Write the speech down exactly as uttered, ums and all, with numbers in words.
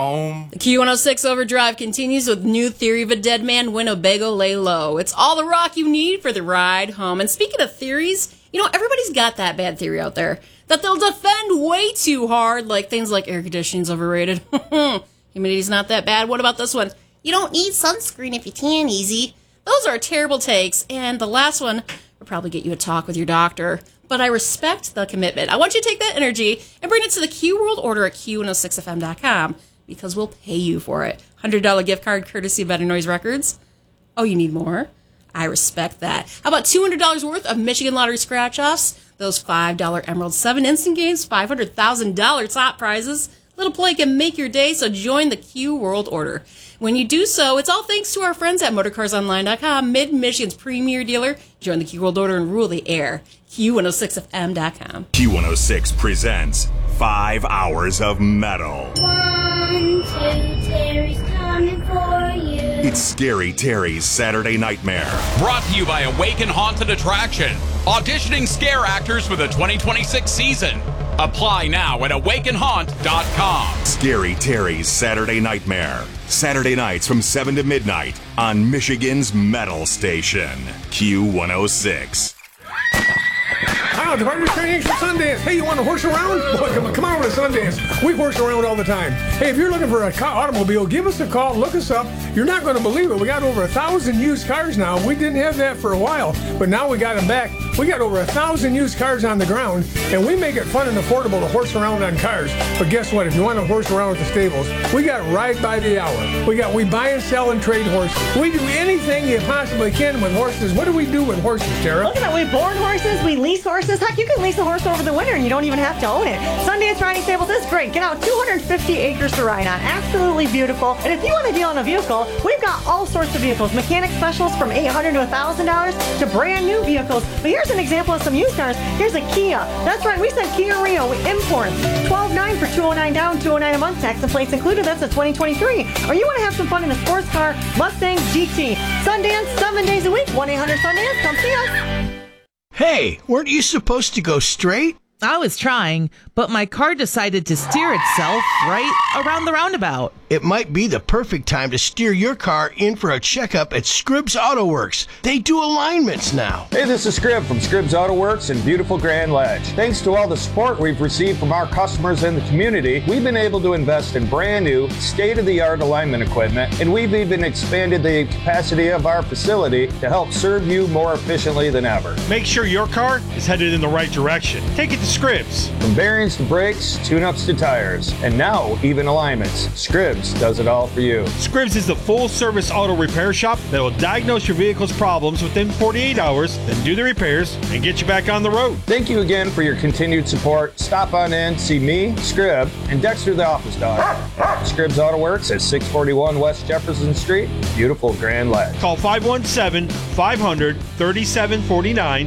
Home. The Q one oh six Overdrive continues with new Theory of a Dead Man, Winnebago, Lay Low. It's all the rock you need for the ride home. And speaking of theories, you know, everybody's got that bad theory out there that they'll defend way too hard, like things like air conditioning's overrated. Humidity's not that bad. What about this one? You don't need sunscreen if you tan easy. Those are terrible takes. And the last one will probably get you a talk with your doctor. But I respect the commitment. I want you to take that energy and bring it to the Q World Order at Q one oh six F M dot com because we'll pay you for it. one hundred dollars gift card courtesy of Better Noise Records. Oh, you need more? I respect that. How about two hundred dollars worth of Michigan Lottery scratch-offs? Those five dollar Emerald seven instant games, five hundred thousand dollars top prizes. Little play can make your day, so join the Q World Order. When you do so, it's all thanks to our friends at motorcars online dot com, Mid-Michigan's premier dealer. Join the Q World Order and rule the air. Q one oh six F M dot com. Q one oh six presents Five Hours of Metal. One, two, Terry's coming for you. It's Scary Terry's Saturday Nightmare. Brought to you by Awaken Haunted Attraction. Auditioning scare actors for the twenty twenty-six season. Apply now at awaken haunt dot com. Scary Terry's Saturday Nightmare. Saturday nights from seven to midnight on Michigan's Metal Station. Q one oh six. Wow, the Partners Training for Sundance. Hey, you want to horse around? Boy, come on, come on over to Sundance. We horse around all the time. Hey, if you're looking for a car, automobile, give us a call. Look us up. You're not going to believe it. We got over a thousand used cars now. We didn't have that for a while, but now we got them back. We got over a thousand used cars on the ground, and we make it fun and affordable to horse around on cars. But guess what? If you want to horse around at the stables, we got Ride by the Hour. We got we buy and sell and trade horses. We do anything you possibly can with horses. What do we do with horses, Tara? Look at that. We board horses. We lease horses. Heck, you can lease a horse over the winter and you don't even have to own it. Sundance Riding Stables is great. Get out two hundred fifty acres to ride on. Absolutely beautiful. And if you want to deal on a vehicle, we've got all sorts of vehicles. Mechanic specials from eight hundred dollars to one thousand dollars to brand new vehicles. But here's an example of some used cars. Here's a Kia. That's right. We sent Kia Rio with imports. twelve nine for two oh nine down, two oh nine a month, tax and plates included. That's a twenty twenty-three. Or you want to have some fun in a sports car, Mustang G T. Sundance, seven days a week. one eight hundred Sundance. Come see us. Hey, weren't you supposed to go straight? I was trying, but my car decided to steer itself right around the roundabout. It might be the perfect time to steer your car in for a checkup at Scribbs Auto Works. They do alignments now. Hey, this is Scribb from Scribbs Auto Works in beautiful Grand Ledge. Thanks to all the support we've received from our customers and the community, we've been able to invest in brand new, state-of-the-art alignment equipment, and we've even expanded the capacity of our facility to help serve you more efficiently than ever. Make sure your car is headed in the right direction. Take it to Scribbs. From bearings to brakes, tune-ups to tires, and now even alignments. Scribbs does it all for you. Scribbs is the full-service auto repair shop that will diagnose your vehicle's problems within forty-eight hours, then do the repairs and get you back on the road. Thank you again for your continued support. Stop on in, see me, Scribb, and Dexter the office dog. Scribbs Auto Works at six forty-one West Jefferson Street, beautiful Grand Ledge. Call five one seven, five hundred, thirty-seven forty-nine